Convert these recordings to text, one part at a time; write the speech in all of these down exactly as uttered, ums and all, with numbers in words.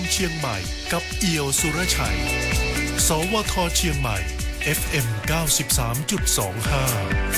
เชียงใหม่กับเอี่ยวสุรชัยสวทเชียงใหม่ เอฟ เอ็ม เก้าสิบสามจุดสองห้า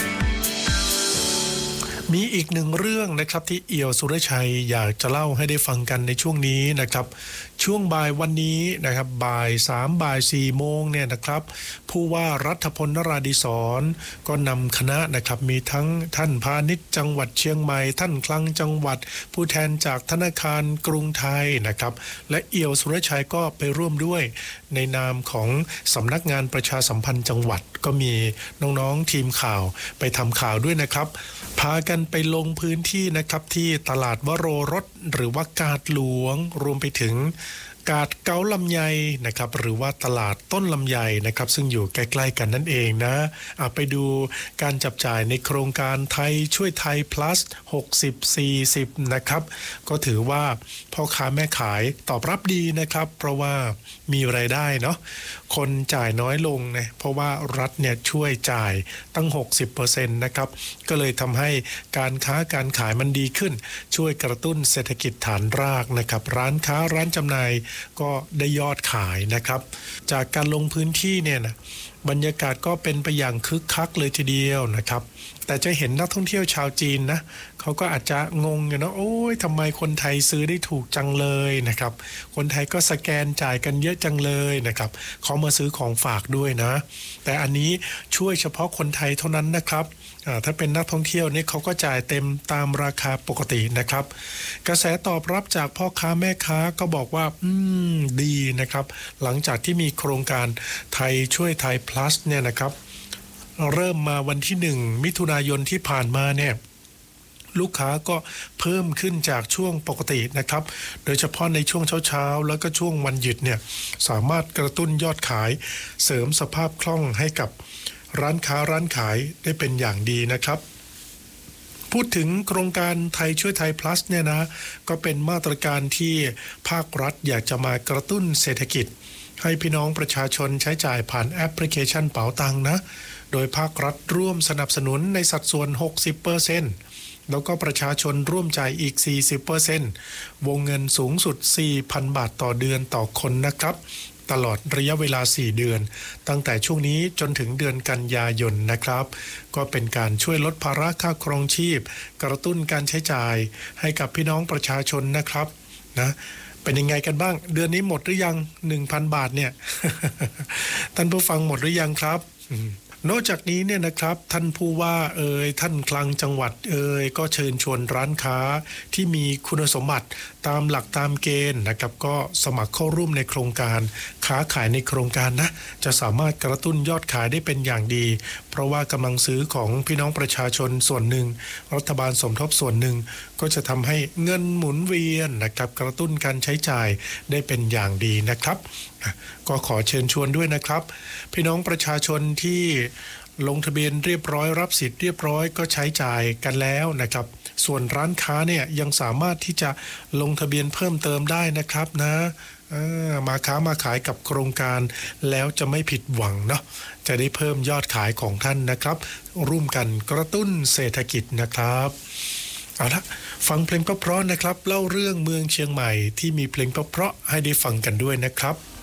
มีอีกหนึ่งเรื่องนะครับที่เอี่ยวสุรชัยอยากจะเล่าให้ได้ฟังกันในช่วงนี้นะครับช่วงบ่ายวันนี้นะครับบ่ายสามบ่ายสี่โมงเนี่ยนะครับผู้ว่ารัฐพลนราธิศรก็นำคณะนะครับมีทั้งท่านพาณิชย์จังหวัดเชียงใหม่ท่านคลังจังหวัดผู้แทนจากธนาคารกรุงไทยนะครับและเอี่ยวสุรชัยก็ไปร่วมด้วยในนามของสำนักงานประชาสัมพันธ์จังหวัดก็มีน้องๆทีมข่าวไปทำข่าวด้วยนะครับพากันไปลงพื้นที่นะครับที่ตลาดวโรรสหรือว่ากาดหลวงรวมไปถึงกาดเกาลำไยนะครับหรือว่าตลาดต้นลำไยนะครับซึ่งอยู่ใกล้ๆกันนั่นเองนะเอาไปดูการจับจ่ายในโครงการไทยช่วยไทย plus หกสิบ สี่สิบนะครับก็ถือว่าพ่อค้าแม่ขายตอบรับดีนะครับเพราะว่ามีรายได้เนาะคนจ่ายน้อยลงนะเพราะว่ารัฐเนี่ยช่วยจ่ายตั้ง หกสิบเปอร์เซ็นต์ นะครับก็เลยทำให้การค้าการขายมันดีขึ้นช่วยกระตุ้นเศรษฐกิจฐานรากนะครับร้านค้าร้านจำหน่ายก็ได้ยอดขายนะครับจากการลงพื้นที่เนี่ยนะบรรยากาศก็เป็นไปอย่างคึกคักเลยทีเดียวนะครับแต่จะเห็นนักท่องเที่ยวชาวจีนนะเขาก็อาจจะงงอยู่นะโอ้ยทำไมคนไทยซื้อได้ถูกจังเลยนะครับคนไทยก็สแกนจ่ายกันเยอะจังเลยนะครับเขามาซื้อของฝากด้วยนะแต่อันนี้ช่วยเฉพาะคนไทยเท่านั้นนะครับถ้าเป็นนักท่องเที่ยวนี่เขาก็จ่ายเต็มตามราคาปกตินะครับกระแสตอบรับจากพ่อค้าแม่ค้าก็บอกว่าอืมดีนะครับหลังจากที่มีโครงการไทยช่วยไทย plus เนี่ยนะครับเริ่มมาวันที่หนึ่งมิถุนายนที่ผ่านมาเนี่ยลูกค้าก็เพิ่มขึ้นจากช่วงปกตินะครับโดยเฉพาะในช่วงเช้าๆแล้วก็ช่วงวันหยุดเนี่ยสามารถกระตุ้นยอดขายเสริมสภาพคล่องให้กับร้านค้าร้านขายได้เป็นอย่างดีนะครับพูดถึงโครงการไทยช่วยไทย plus เนี่ยนะก็เป็นมาตรการที่ภาครัฐอยากจะมากระตุ้นเศรษฐกิจให้พี่น้องประชาชนใช้จ่ายผ่านแอปพลิเคชันเป๋าตังค์นะโดยภาครัฐร่วมสนับสนุนในสัดส่วน หกสิบเปอร์เซ็นต์ แล้วก็ประชาชนร่วมจ่ายอีก สี่สิบเปอร์เซ็นต์ วงเงินสูงสุด สี่พัน บาทต่อเดือนต่อคนนะครับตลอดระยะเวลาสี่เดือนตั้งแต่ช่วงนี้จนถึงเดือนกันยายนนะครับก็เป็นการช่วยลดภาระค่าครองชีพกระตุ้นการใช้จ่ายให้กับพี่น้องประชาชนนะครับนะเป็นยังไงกันบ้างเดือนนี้หมดหรือยัง หนึ่งพัน บาทเนี่ย ท่านผู้ฟังหมดหรือยังครับนอกจากนี้เนี่ยนะครับท่านผู้ว่าเอ่ยท่านคลังจังหวัดเอ่ยก็เชิญชวนร้านค้าที่มีคุณสมบัติตามหลักตามเกณฑ์นะครับก็สมัครเข้าร่วมในโครงการค้าขายในโครงการนะจะสามารถกระตุ้นยอดขายได้เป็นอย่างดีเพราะว่ากำลังซื้อของพี่น้องประชาชนส่วนหนึ่งรัฐบาลสมทบส่วนหนึ่งก็จะทำให้เงินหมุนเวียนนะครับกระตุ้นการใช้จ่ายได้เป็นอย่างดีนะครับก็ขอเชิญชวนด้วยนะครับพี่น้องประชาชนที่ลงทะเบียนเรียบร้อยรับสิทธิ์เรียบร้อยก็ใช้จ่ายกันแล้วนะครับส่วนร้านค้าเนี่ยยังสามารถที่จะลงทะเบียนเพิ่มเติมได้นะครับนะมาค้ามาขายกับโครงการแล้วจะไม่ผิดหวังเนาะจะได้เพิ่มยอดขายของท่านนะครับร่วมกันกระตุ้นเศรษฐกิจนะครับเอาละฟังเพลงเพราะๆนะครับเล่าเรื่องเมืองเชียงใหม่ที่มีเพลงเพราะๆให้ได้ฟังกันด้วยนะครับ